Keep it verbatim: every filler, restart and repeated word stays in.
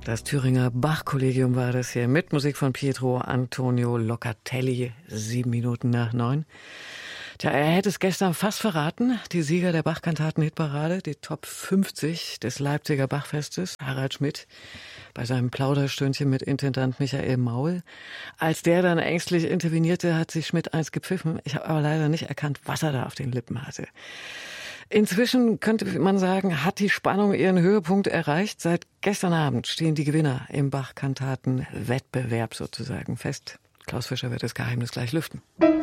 Das Thüringer Bach-Kollegium war das hier mit Musik von Pietro Antonio Locatelli, sieben Minuten nach neun. Tja, er hätte es gestern fast verraten. Die Sieger der Bach-Kantaten-Hitparade, die Top fünfzig des Leipziger Bachfestes, Harald Schmidt, bei seinem Plauderstündchen mit Intendant Michael Maul. Als der dann ängstlich intervenierte, hat sich Schmidt eins gepfiffen. Ich habe aber leider nicht erkannt, was er da auf den Lippen hatte. Inzwischen könnte man sagen, hat die Spannung ihren Höhepunkt erreicht. Seit gestern Abend stehen die Gewinner im Bach-Kantaten-Wettbewerb sozusagen fest. Klaus Fischer wird das Geheimnis gleich lüften.